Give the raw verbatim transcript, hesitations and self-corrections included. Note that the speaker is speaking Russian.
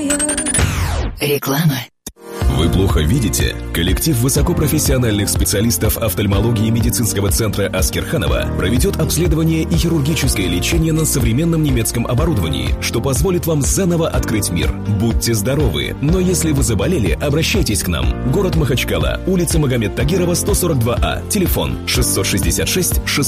Реклама. Вы плохо видите? Коллектив высокопрофессиональных специалистов офтальмологии медицинского центра Аскерханова проведет обследование и хирургическое лечение на современном немецком оборудовании, что позволит вам заново открыть мир. Будьте здоровы, но если вы заболели, обращайтесь к нам. Город Махачкала, улица Магомед Тагирова, сто сорок два А, телефон шестьсот шестьдесят шесть шестьсот